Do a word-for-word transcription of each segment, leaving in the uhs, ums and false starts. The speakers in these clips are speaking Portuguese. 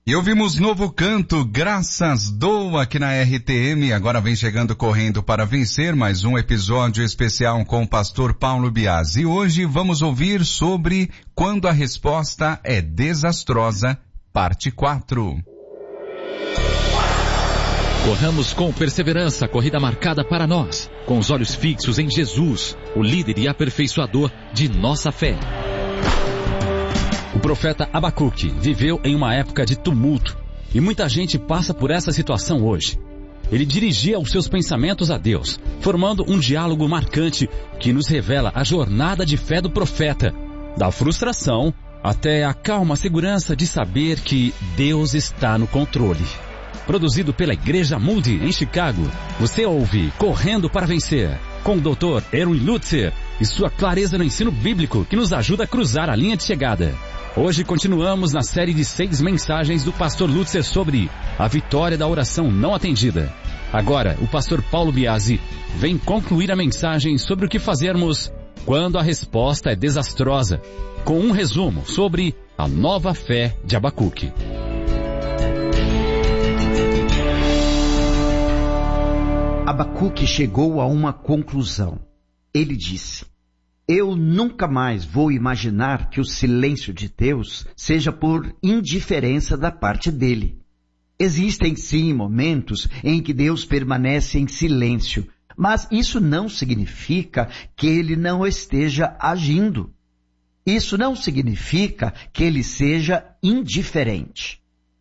E ouvimos novo canto, Graças Dou, aqui na R T M. Agora vem chegando Correndo para Vencer, mais um episódio especial com o pastor Paulo Biasi. E hoje vamos ouvir sobre Quando a Resposta é Desastrosa, parte quatro. Corramos com perseverança a corrida marcada para nós, com os olhos fixos em Jesus, o líder e aperfeiçoador de nossa fé. O profeta Abacuque viveu em uma época de tumulto, e muita gente passa por essa situação hoje. Ele dirigia os seus pensamentos a Deus, formando um diálogo marcante que nos revela a jornada de fé do profeta, da frustração até a calma segurança de saber que Deus está no controle. Produzido pela Igreja Moody em Chicago, você ouve Correndo para Vencer, com o doutor Erwin Lutzer e sua clareza no ensino bíblico que nos ajuda a cruzar a linha de chegada. Hoje continuamos na série de seis mensagens do pastor Lutzer sobre a vitória da oração não atendida. Agora, o pastor Paulo Biasi vem concluir a mensagem sobre o que fazermos quando a resposta é desastrosa, com um resumo sobre a nova fé de Abacuque. Abacuque chegou a uma conclusão. Ele disse: eu nunca mais vou imaginar que o silêncio de Deus seja por indiferença da parte dele. Existem sim momentos em que Deus permanece em silêncio, mas isso não significa que ele não esteja agindo. Isso não significa que ele seja indiferente.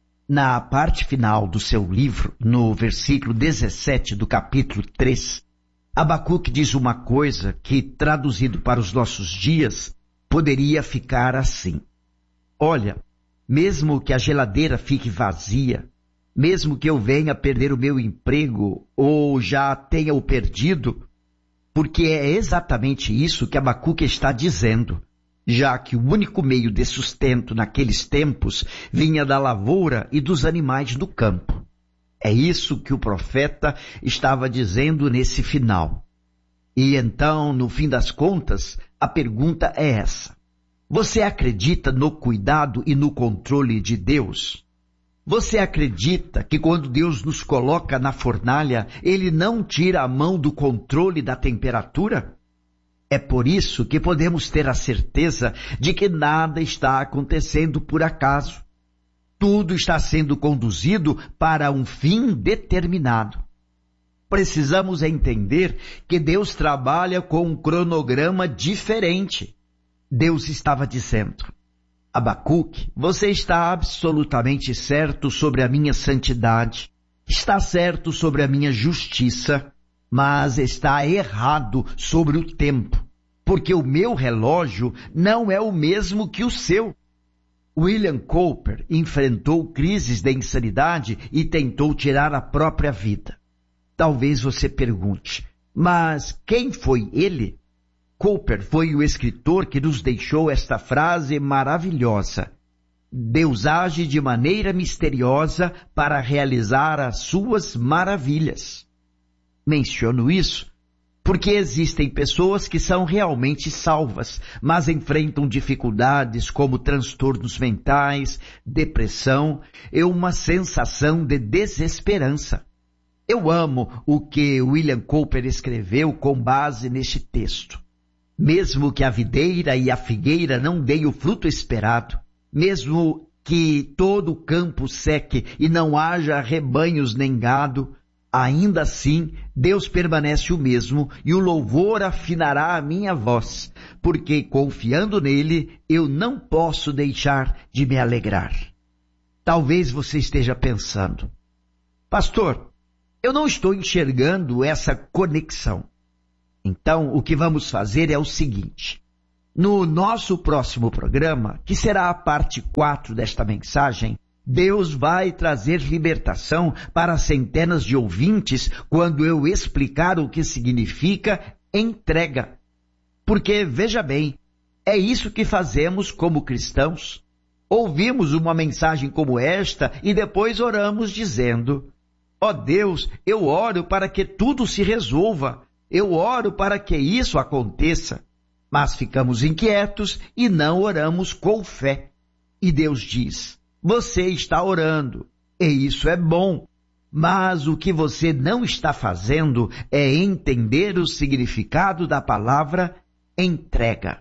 Na parte final do seu livro, no versículo dezessete do capítulo três, Abacuque diz uma coisa que, traduzido para os nossos dias, poderia ficar assim: olha, mesmo que a geladeira fique vazia, mesmo que eu venha perder o meu emprego ou já tenha o perdido, porque é exatamente isso que Abacuque está dizendo, já que o único meio de sustento naqueles tempos vinha da lavoura e dos animais do campo. É isso que o profeta estava dizendo nesse final. E então, no fim das contas, a pergunta é essa: você acredita no cuidado e no controle de Deus? Você acredita que quando Deus nos coloca na fornalha, Ele não tira a mão do controle da temperatura? É por isso que podemos ter a certeza de que nada está acontecendo por acaso. Tudo está sendo conduzido para um fim determinado. Precisamos entender que Deus trabalha com um cronograma diferente. Deus estava dizendo: Abacuque, você está absolutamente certo sobre a minha santidade, está certo sobre a minha justiça, mas está errado sobre o tempo, porque o meu relógio não é o mesmo que o seu. William Cowper enfrentou crises de insanidade e tentou tirar a própria vida. Talvez você pergunte, mas quem foi ele? Cowper foi o escritor que nos deixou esta frase maravilhosa: Deus age de maneira misteriosa para realizar as suas maravilhas. Menciono isso porque existem pessoas que são realmente salvas, mas enfrentam dificuldades como transtornos mentais, depressão e uma sensação de desesperança. Eu amo o que William Cowper escreveu com base neste texto. Mesmo que a videira e a figueira não deem o fruto esperado, mesmo que todo o campo seque e não haja rebanhos nem gado, ainda assim, Deus permanece o mesmo e o louvor afinará a minha voz, porque confiando nele, eu não posso deixar de me alegrar. Talvez você esteja pensando: pastor, eu não estou enxergando essa conexão. Então, o que vamos fazer é o seguinte: no nosso próximo programa, que será a parte quatro desta mensagem, Deus vai trazer libertação para centenas de ouvintes quando eu explicar o que significa entrega. Porque, veja bem, é isso que fazemos como cristãos. Ouvimos uma mensagem como esta e depois oramos dizendo: ó Deus, eu oro para que tudo se resolva. Eu oro para que isso aconteça. Mas ficamos inquietos e não oramos com fé. E Deus diz: Você está orando, e isso é bom. Mas o que você não está fazendo é entender o significado da palavra entrega.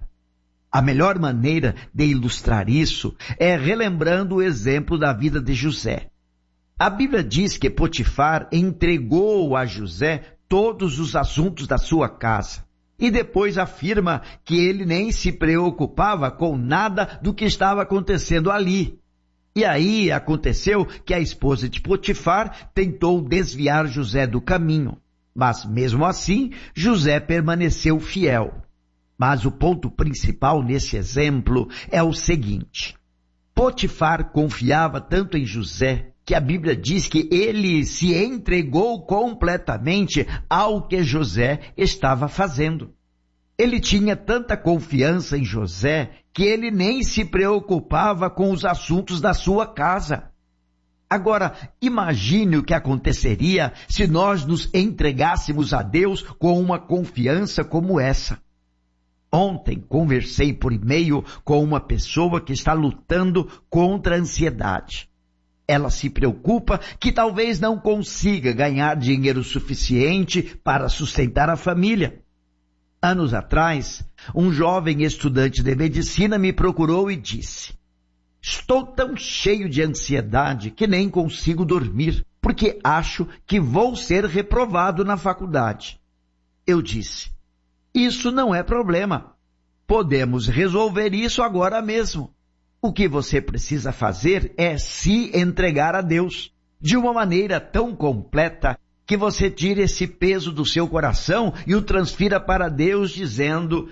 A melhor maneira de ilustrar isso é relembrando o exemplo da vida de José. A Bíblia diz que Potifar entregou a José todos os assuntos da sua casa. E depois afirma que ele nem se preocupava com nada do que estava acontecendo ali. E aí aconteceu que a esposa de Potifar tentou desviar José do caminho. Mas mesmo assim, José permaneceu fiel. Mas o ponto principal nesse exemplo é o seguinte. Potifar confiava tanto em José que a Bíblia diz que ele se entregou completamente ao que José estava fazendo. Ele tinha tanta confiança em José que ele nem se preocupava com os assuntos da sua casa. Agora, imagine o que aconteceria se nós nos entregássemos a Deus com uma confiança como essa. Ontem conversei por e-mail com uma pessoa que está lutando contra a ansiedade. Ela se preocupa que talvez não consiga ganhar dinheiro suficiente para sustentar a família. Anos atrás, um jovem estudante de medicina me procurou e disse: estou tão cheio de ansiedade que nem consigo dormir, porque acho que vou ser reprovado na faculdade. Eu disse: isso não é problema. Podemos resolver isso agora mesmo. O que você precisa fazer é se entregar a Deus, de uma maneira tão completa que você tire esse peso do seu coração e o transfira para Deus dizendo: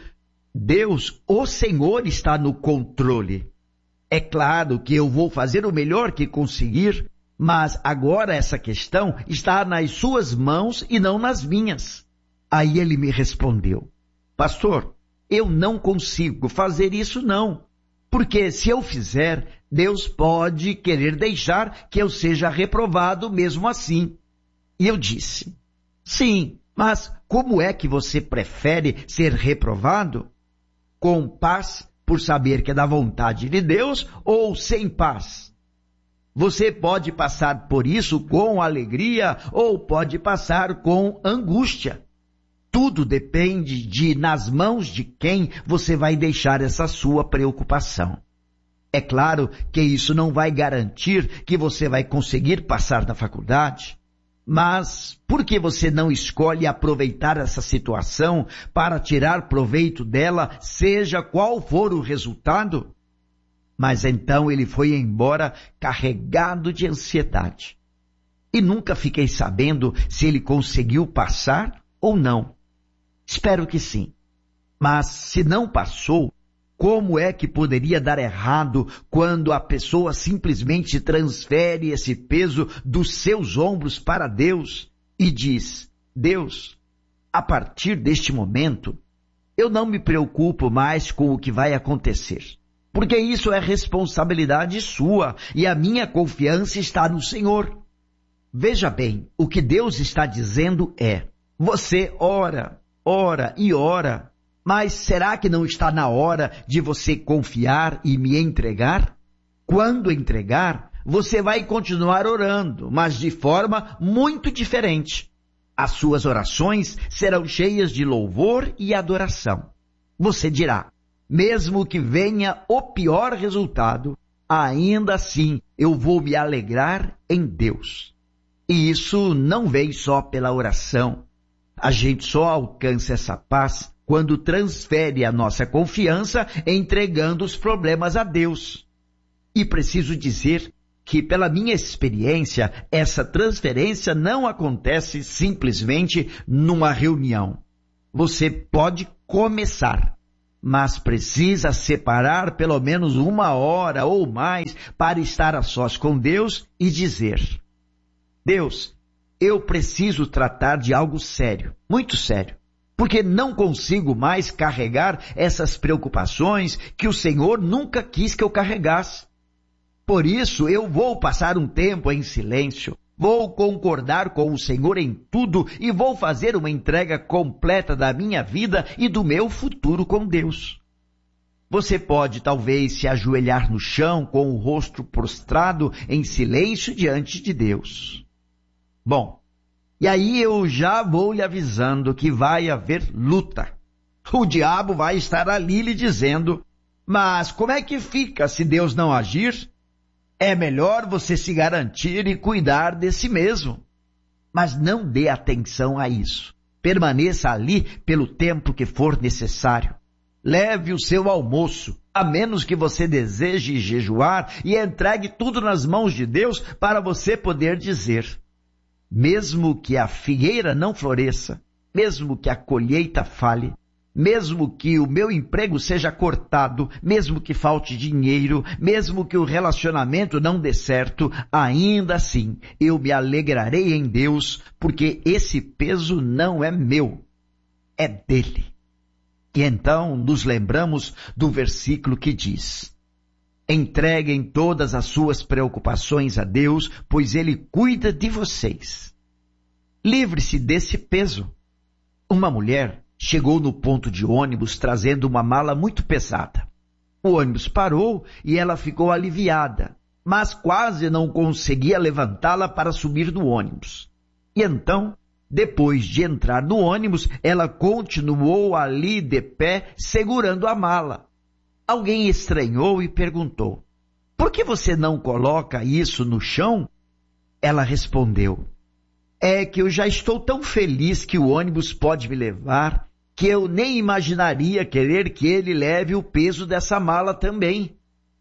Deus, o Senhor está no controle. É claro que eu vou fazer o melhor que conseguir, mas agora essa questão está nas suas mãos e não nas minhas. Aí ele me respondeu: pastor, eu não consigo fazer isso não, porque se eu fizer, Deus pode querer deixar que eu seja reprovado mesmo assim. E eu disse: sim, mas como é que você prefere ser reprovado? Com paz, por saber que é da vontade de Deus, ou sem paz? Você pode passar por isso com alegria ou pode passar com angústia. Tudo depende de nas mãos de quem você vai deixar essa sua preocupação. É claro que isso não vai garantir que você vai conseguir passar na faculdade. Mas por que você não escolhe aproveitar essa situação para tirar proveito dela, seja qual for o resultado? Mas então ele foi embora carregado de ansiedade. E nunca fiquei sabendo se ele conseguiu passar ou não. Espero que sim. Mas se não passou, como é que poderia dar errado quando a pessoa simplesmente transfere esse peso dos seus ombros para Deus e diz: Deus, a partir deste momento, eu não me preocupo mais com o que vai acontecer, porque isso é responsabilidade sua e a minha confiança está no Senhor. Veja bem, o que Deus está dizendo é: você ora, ora e ora, mas será que não está na hora de você confiar e me entregar? Quando entregar, você vai continuar orando, mas de forma muito diferente. As suas orações serão cheias de louvor e adoração. Você dirá: mesmo que venha o pior resultado, ainda assim eu vou me alegrar em Deus. E isso não vem só pela oração. A gente só alcança essa paz quando transfere a nossa confiança entregando os problemas a Deus. E preciso dizer que, pela minha experiência, essa transferência não acontece simplesmente numa reunião. Você pode começar, mas precisa separar pelo menos uma hora ou mais para estar a sós com Deus e dizer: Deus, eu preciso tratar de algo sério, muito sério, porque não consigo mais carregar essas preocupações que o Senhor nunca quis que eu carregasse. Por isso, eu vou passar um tempo em silêncio, vou concordar com o Senhor em tudo e vou fazer uma entrega completa da minha vida e do meu futuro com Deus. Você pode talvez se ajoelhar no chão com o rosto prostrado em silêncio diante de Deus. Bom, e aí eu já vou lhe avisando que vai haver luta. O diabo vai estar ali lhe dizendo: mas como é que fica se Deus não agir? É melhor você se garantir e cuidar de si mesmo. Mas não dê atenção a isso. Permaneça ali pelo tempo que for necessário. Leve o seu almoço, a menos que você deseje jejuar, e entregue tudo nas mãos de Deus para você poder dizer: mesmo que a figueira não floresça, mesmo que a colheita falhe, mesmo que o meu emprego seja cortado, mesmo que falte dinheiro, mesmo que o relacionamento não dê certo, ainda assim eu me alegrarei em Deus, porque esse peso não é meu, é dele. E então nos lembramos do versículo que diz: entreguem todas as suas preocupações a Deus, pois Ele cuida de vocês. Livre-se desse peso. Uma mulher chegou no ponto de ônibus trazendo uma mala muito pesada. O ônibus parou e ela ficou aliviada, mas quase não conseguia levantá-la para subir do ônibus. E então, depois de entrar no ônibus, ela continuou ali de pé, segurando a mala. Alguém estranhou e perguntou: por que você não coloca isso no chão? Ela respondeu: é que eu já estou tão feliz que o ônibus pode me levar, que eu nem imaginaria querer que ele leve o peso dessa mala também.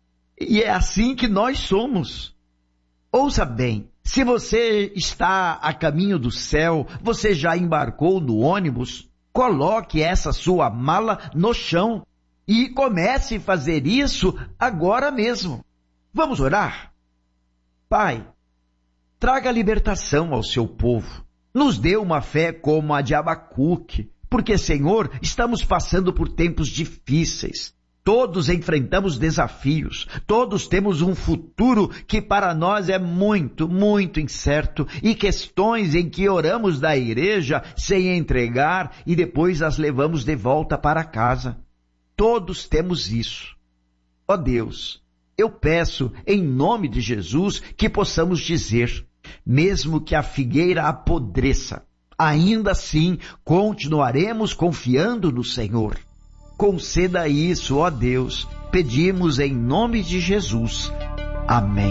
E é assim que nós somos. Ouça bem, se você está a caminho do céu, você já embarcou no ônibus, coloque essa sua mala no chão e comece a fazer isso agora mesmo. Vamos orar? Pai, traga libertação ao seu povo. Nos dê uma fé como a de Abacuque, porque, Senhor, estamos passando por tempos difíceis. Todos enfrentamos desafios, todos temos um futuro que para nós é muito, muito incerto e questões em que oramos da igreja sem entregar e depois as levamos de volta para casa. Todos temos isso. Ó Deus, eu peço em nome de Jesus que possamos dizer: mesmo que a figueira apodreça, ainda assim continuaremos confiando no Senhor. Conceda isso, ó Deus, pedimos em nome de Jesus. Amém.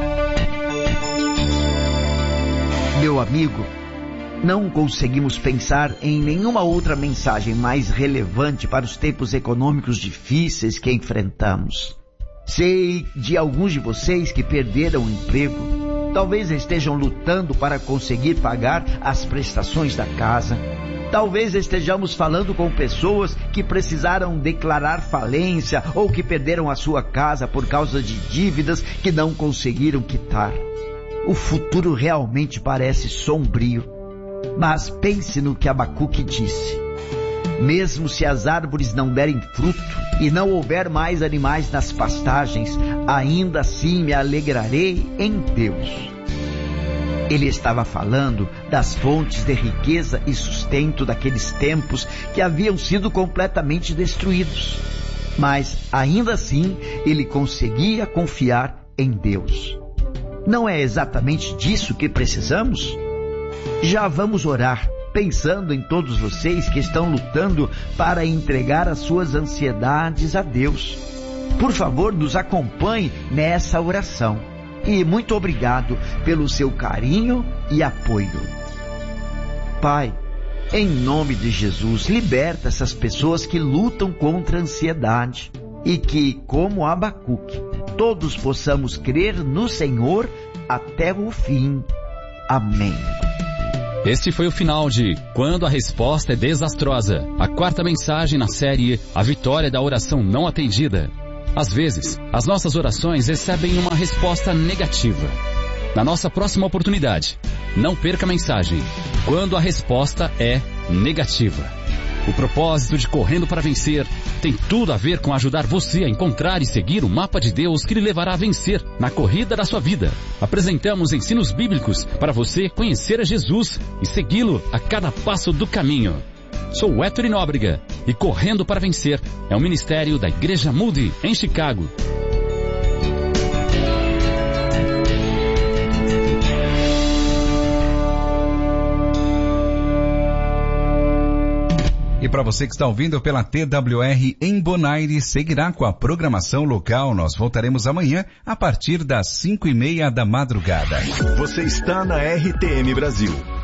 Meu amigo, não conseguimos pensar em nenhuma outra mensagem mais relevante para os tempos econômicos difíceis que enfrentamos. Sei de alguns de vocês que perderam o emprego, talvez estejam lutando para conseguir pagar as prestações da casa. Talvez estejamos falando com pessoas que precisaram declarar falência ou que perderam a sua casa por causa de dívidas que não conseguiram quitar. O futuro realmente parece sombrio, mas pense no que Abacuque disse. Mesmo se as árvores não derem fruto e não houver mais animais nas pastagens, ainda assim me alegrarei em Deus. Ele estava falando das fontes de riqueza e sustento daqueles tempos que haviam sido completamente destruídos. Mas, ainda assim, ele conseguia confiar em Deus. Não é exatamente disso que precisamos? Já vamos orar, pensando em todos vocês que estão lutando para entregar as suas ansiedades a Deus. Por favor, nos acompanhe nessa oração. E muito obrigado pelo seu carinho e apoio. Pai, em nome de Jesus, liberta essas pessoas que lutam contra a ansiedade e que, como Abacuque, todos possamos crer no Senhor até o fim. Amém. Este foi o final de Quando a Resposta é Desastrosa, a quarta mensagem na série A Vitória da Oração Não Atendida. Às vezes, as nossas orações recebem uma resposta negativa. Na nossa próxima oportunidade, não perca a mensagem Quando a Resposta é Negativa. O propósito de Correndo para Vencer tem tudo a ver com ajudar você a encontrar e seguir o mapa de Deus que lhe levará a vencer na corrida da sua vida. Apresentamos ensinos bíblicos para você conhecer a Jesus e segui-lo a cada passo do caminho. Sou Héctor Nóbrega e Correndo para Vencer é um ministério da Igreja Moody, em Chicago. E para você que está ouvindo pela T W R em Bonaire, seguirá com a programação local. Nós voltaremos amanhã a partir das cinco e meia da madrugada. Você está na R T M Brasil.